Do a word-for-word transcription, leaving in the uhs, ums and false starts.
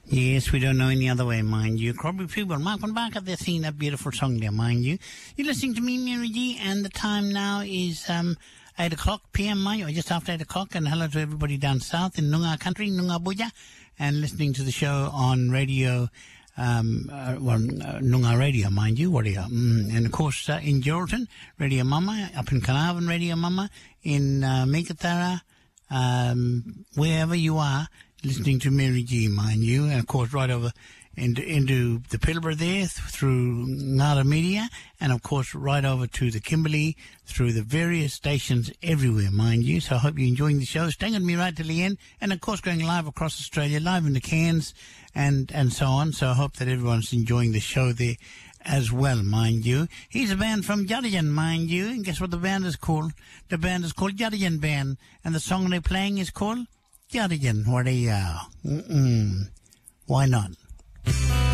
Yes, we don't know any other way, mind you. Crosby People, Mark Barker, they're singing that beautiful song there, mind you. You're listening to me, Mary G, and the time now is um, eight o'clock p m, mind you, or just after eight o'clock, and hello to everybody down south in Noongar country, Noongar Buja, and listening to the show on radio, um, uh, well, uh, Noongar Radio, mind you, what are you? Mm, and of course, uh, in Geraldton, Radio Mama, up in Carnarvon, Radio Mama, in uh, Meekatharra, um, wherever you are, listening to Mary G, mind you, and of course right over into, into the Pilbara there th- through Ngara Media, and of course right over to the Kimberley through the various stations everywhere, mind you. So I hope you're enjoying the show, staying with me right till the end, and of course going live across Australia, live in the Cairns, and, and so on. So I hope that everyone's enjoying the show there as well, mind you. Here's a band from Juddigan, mind you, and guess what the band is called? The band is called Juddigan Band, and the song they're playing is called Juddigan. What are you? Mm-mm. Why not?